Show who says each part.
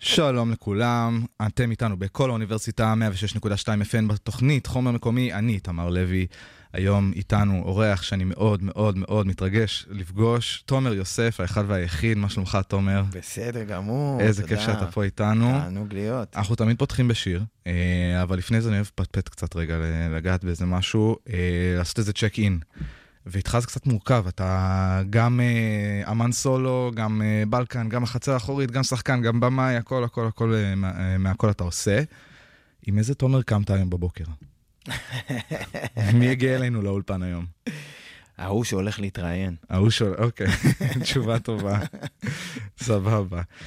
Speaker 1: שלום לכולם, אתם איתנו בכל האוניברסיטה 106.2 FM בתוכנית חומר מקומי, אני תמר לוי. היום איתנו אורח שאני מאוד מאוד מאוד מתרגש לפגוש, תומר יוסף, האחד והיחיד. מה שלומך תומר?
Speaker 2: בסדר גמור,
Speaker 1: איזה כיף שאתה פה איתנו.
Speaker 2: תענוג להיות.
Speaker 1: אנחנו תמיד פותחים בשיר, אבל לפני זה אני אוהב פטפט קצת רגע לגעת באיזה משהו, לעשות איזה צ'ק אין. ואיתך זה קצת מורכב, אתה גם אמן סולו, גם בלקן, גם החצר האחורית, גם שחקן, גם במאי, הכל, הכל, הכל, מהכל אתה עושה. עם איזה תומר קמת היום בבוקר? מי הגיע אלינו לאולפן היום?
Speaker 2: ההוא שהולך להתראיין.
Speaker 1: אוקיי, תשובה טובה. סבבה.